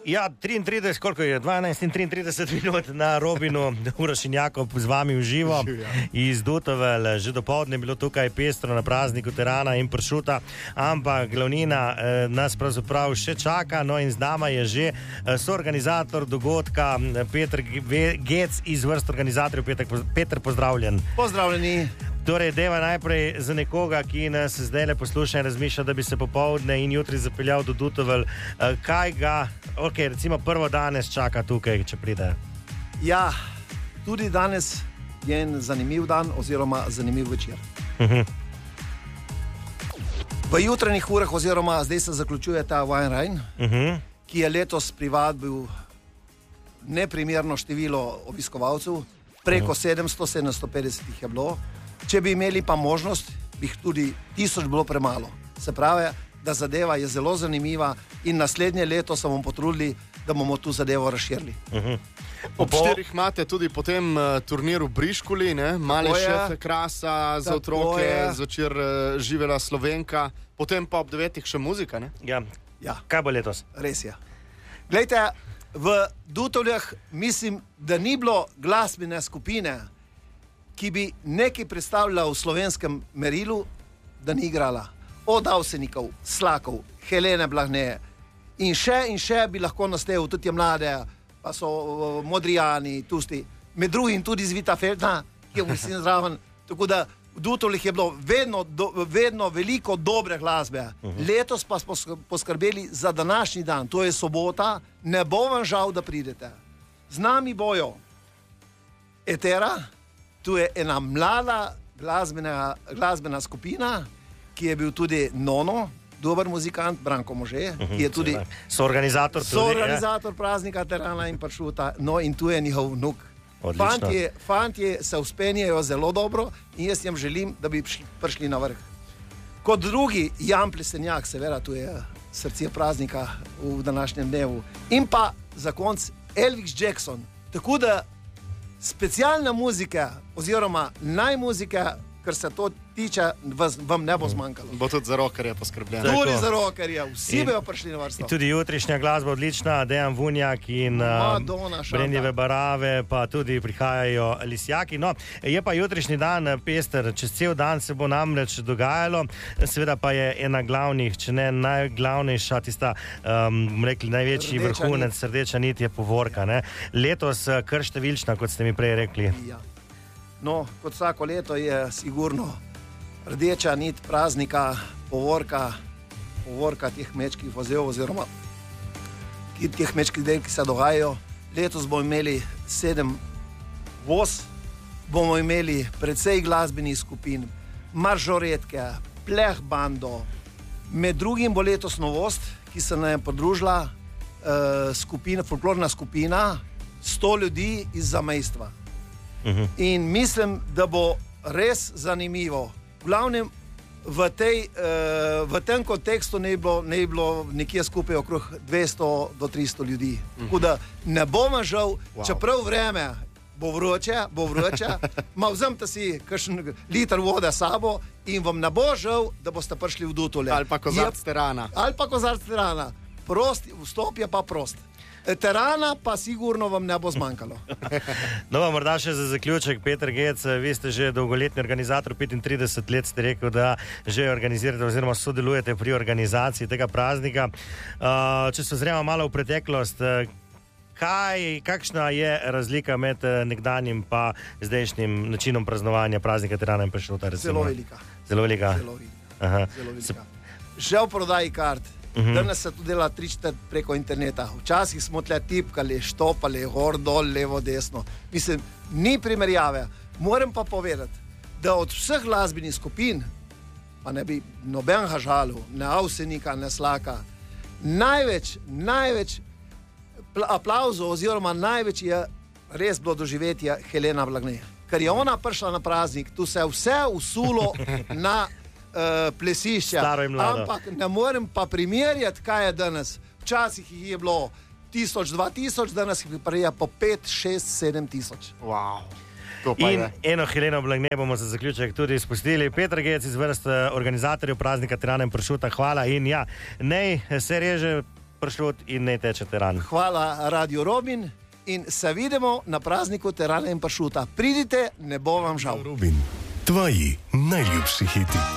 Ja, 33, koliko je? 12 in 33 minut na Robinu, Uroš in Jakob z vami v živo iz Dutovelj. Že dopoldne je bilo tukaj pestro na prazniku terana in pršuta, ampak glavnina nas pravzaprav še čaka. No in z nama je že soorganizator dogodka Peter Gec iz vrst organizatorjev. Peter, pozdravljen. Pozdravljeni. Torej, deva najprej za nekoga, ki nas zdaj le posluša in razmišlja, da bi se popoldne in jutri zapeljal do Dutovelj. Kaj ga, recimo prvo danes čaka tukaj, če pride? Ja, tudi danes je en zanimiv dan oziroma zanimiv večer. V jutranjih urah oziroma zdaj se zaključuje ta Wine Rhein, ki je letos privabil neprimerno število obiskovalcev, preko 700-750 jih je bilo. Če bi imeli pa možnost, bi jih tudi 1000 bilo premalo. Se pravi, da zadeva je zelo zanimiva in naslednje leto se bomo potrudili, da bomo tu zadevo razširili. Ob 4 imate tudi potem turnir v Briškuli, male šefe krasa za otroke, zvečer živela Slovenka, potem pa ob 9 še muzika, ne? Ja. Kaj bo letos? Res je. Glejte, v Dutovljah mislim, da ni bilo glasbene skupine, ki bi nekaj predstavljala v slovenskem merilu, da ni igrala. Od Avsenikov, Slakov, Helene Blagne in še bi lahko nastavil tudi mlade, pa so Modrijani, Tusti, med drugim tudi Zvita Feldna, ki je mislim zraven. Tako da v Dutovljih je bilo vedno veliko dobre glasbe. Letos pa smo poskrbeli za današnji dan, to je sobota, ne bo vam žal, da pridete. Z nami bojo Etera, tu je ena mlada glasbena skupina, ki je bil tudi Nono, dober muzikant, Branko Može, ki je tudi soorganizator praznika terana in pršuta. No in tu je njihov vnuk. Fantje se uspenjajo zelo dobro in jaz jim želim, da bi prišli na vrh. Kot drugi Jan Plesenjak, seveda tu je srce praznika v današnjem dnevu. In pa za konc Elvis Jackson. Tako da specialna muzika oziroma najmuzike, kar se to tiče, vam ne bo zmanjkalo. Bo tudi za rockerje poskrbljeno. Tudi za rockerje, vsi bojo prišli na vrsto. Tudi jutrišnja glasba odlična, Dejan Vunjak in Brendjeve barave, pa tudi prihajajo Lisjaki. No, je pa jutrišnji dan pester, čez cel dan se bo namreč dogajalo, seveda pa je ena glavnih, če ne najglavnejša, tista, rekli, največji vrhunec, rdeča nit je povorka, ne? Letos kar številčna, kot ste mi prej rekli. Ja. No, kot vsako leto je sigurno rdeča nit praznika, povorka teh kmečkih vozev oziroma teh kmečkih del, ki se dogajajo. Letos bomo imeli 7 voz, bomo imeli precej glasbenih skupin, maržoretke, pleh bando. Med drugim bo letos novost, ki se nam je pridružila folklorna skupina 100 ljudi iz zamejstva. In mislim, da bo res zanimivo. V glavnem v tem kontekstu ne bi bilo nekje skupaj okrog 200 do 300 ljudi. Tako da ne bo vam žal, čeprav vreme bo vroče, ma vzemite si kakšen liter vode sabo in vam ne bo žal, da boste prišli v Dutovlje. Ali pa kozarc terana. Prost, vstop je pa prost. Terana pa sigurno vam ne bo zmanjkalo. No, morda še za zaključek, Peter Gec, vi ste že dolgoletni organizator, 35 let ste rekel, da že organizirate oziroma sodelujete pri organizaciji tega praznika. Če se ozremo malo v preteklost, kakšna je razlika med nekdanjim pa zdajšnjim načinom praznovanja praznika terana in pršuta? Zelo velika. Zelo velika. Že v prodaji kart. Danes se to dela 3/4 preko interneta. Včasih smo tle tipkali, štopali, gor, dol, levo, desno. Mislim, ni primerjave. Moram pa povedati, da od vseh glasbenih skupin, pa ne bi nobenega žalil, ne Avsenika, ne Slaka, največ aplauzov oziroma največ je res bilo doživetje Helena Blagne. Ker je ona prišla na praznik, tu se je vse usulo na plesišča, ampak ne morem pa primerjati, kaj je danes. Včasih jih je bilo 1000, 2000, danes jih je po 5, 6, 7 tisoč. Wow. In eno Heleno Blagne bomo za zaključek tudi izpustili. Peter Gec iz vrst organizatorjev praznika terana in pršuta, hvala in ja, nej se reže pršut in ne teče teran. Hvala Radio Robin in se vidimo na prazniku terana in pršuta. Pridite, ne bo vam žal. Robin, tvoji najljubši hiti.